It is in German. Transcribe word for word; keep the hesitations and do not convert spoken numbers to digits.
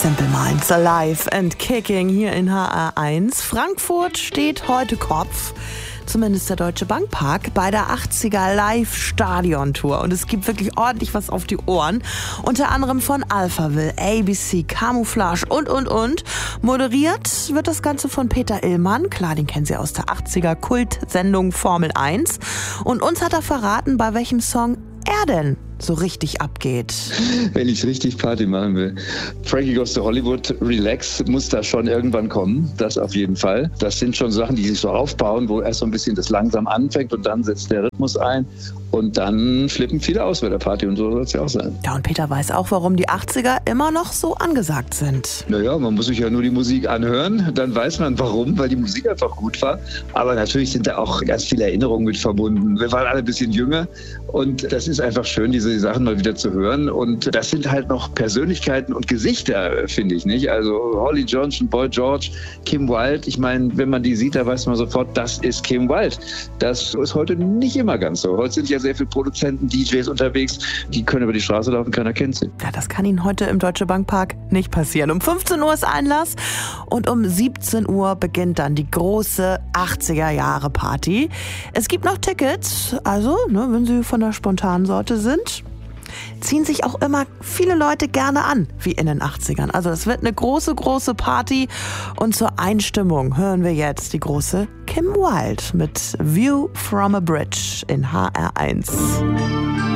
Simple Minds alive and kicking hier in H R eins. Frankfurt steht heute Kopf, zumindest der Deutsche Bankpark, bei der achtziger Live-Stadion-Tour. Und es gibt wirklich ordentlich was auf die Ohren. Unter anderem von Alphaville, A B C, Camouflage und, und, und. Moderiert wird das Ganze von Peter Illmann. Klar, den kennen Sie aus der achtziger-Kult-Sendung Formel eins. Und uns hat er verraten, bei welchem Song er denn so richtig abgeht. Wenn ich richtig Party machen will. Frankie Goes to Hollywood, Relax muss da schon irgendwann kommen. Das auf jeden Fall. Das sind schon Sachen, die sich so aufbauen, wo erst so ein bisschen das langsam anfängt und dann setzt der Rhythmus ein. Und dann flippen viele aus bei der Party und so soll es ja auch sein. Ja, und Peter weiß auch, warum die achtziger immer noch so angesagt sind. Naja, man muss sich ja nur die Musik anhören, dann weiß man warum, weil die Musik einfach gut war. Aber natürlich sind da auch ganz viele Erinnerungen mit verbunden. Wir waren alle ein bisschen jünger und das ist einfach schön, diese Sachen mal wieder zu hören. Und das sind halt noch Persönlichkeiten und Gesichter, finde ich, nicht? Also Holly Johnson, Boy George, Kim Wilde. Ich meine, wenn man die sieht, da weiß man sofort, das ist Kim Wilde. Das ist heute nicht immer ganz so. Heute sind ja sehr viele Produzenten, D Js unterwegs, die können über die Straße laufen, keiner kennt sie. Ja, das kann Ihnen heute im Deutsche Bankpark nicht passieren. Um fünfzehn Uhr ist Einlass und um siebzehn Uhr beginnt dann die große achtziger-Jahre-Party. Es gibt noch Tickets, also ne, wenn Sie von der spontanen Sorte sind, ziehen sich auch immer viele Leute gerne an, wie in den achtzigern. Also es wird eine große, große Party und zur Einstimmung hören wir jetzt die große Kim Wilde mit View from a Bridge in H R eins.